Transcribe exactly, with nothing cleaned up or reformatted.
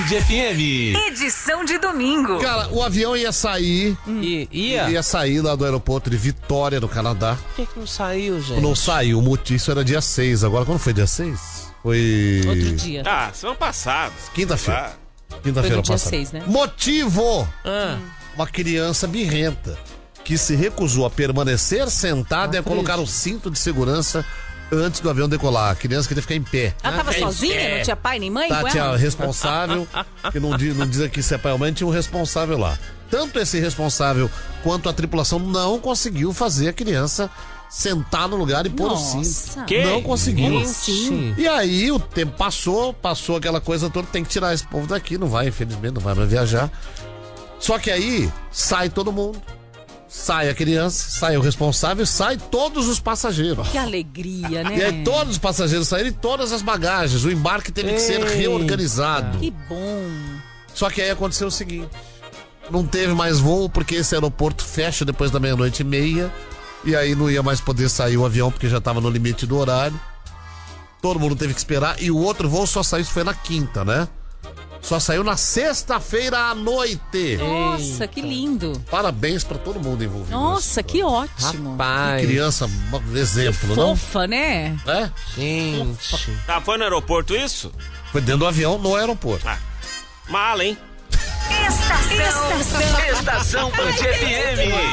Band F M. Edição de domingo. Cara, o avião ia sair. Hum. I, ia? Ia sair lá do aeroporto de Vitória, no Canadá. Por que, que não saiu, gente? Não saiu, isso era dia seis. Agora, quando foi dia seis? Foi. Outro dia. Ah, semana passada. Quinta-feira. Foi Quinta-feira no dia passada. seis, né? Motivo! Ah. Uma criança birrenta que se recusou a permanecer sentada e a colocar o cinto de segurança antes do avião decolar. A criança queria ficar em pé. Ela tava Ficar em sozinha? pé. Não tinha pai nem mãe Tá, com tinha ela? responsável, que não diz, não diz aqui se é pai ou mãe, tinha um responsável lá. Tanto esse responsável quanto a tripulação não conseguiu fazer a criança sentar no lugar e pôr o Nossa. cinto. Que? Não conseguiu. Sim. E aí o tempo passou, passou aquela coisa toda, tem que tirar esse povo daqui, não vai, infelizmente, não vai mais viajar. Só que aí sai todo mundo. Sai a criança, sai o responsável, sai todos os passageiros. Que alegria, né? E aí todos os passageiros saíram e todas as bagagens. O embarque teve que ser Eita. reorganizado. Que bom. Só que aí aconteceu o seguinte: não teve mais voo porque esse aeroporto fecha depois da meia-noite e meia. E aí não ia mais poder sair o avião porque já estava no limite do horário. Todo mundo teve que esperar. E o outro voo só saiu, isso foi na quinta, né? Só saiu na sexta-feira à noite. Nossa, que lindo. Parabéns pra todo mundo envolvido. Nossa, que ótimo. Rapaz. Criança, exemplo, não? Fofa, né? É? Gente. Ah, foi no aeroporto isso? Foi dentro do avião no aeroporto. Ah, mala, hein? Estação. Estação. Estação Band F M.